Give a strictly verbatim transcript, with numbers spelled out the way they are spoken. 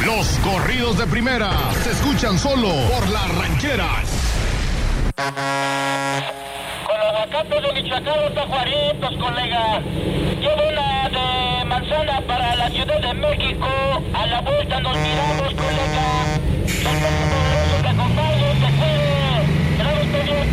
Los corridos de primera se escuchan solo por Las Rancheras. Con los aguacates de Michoacán, los tajuaritos, colega. Llevo una de manzana para la Ciudad de México. A la vuelta nos miramos.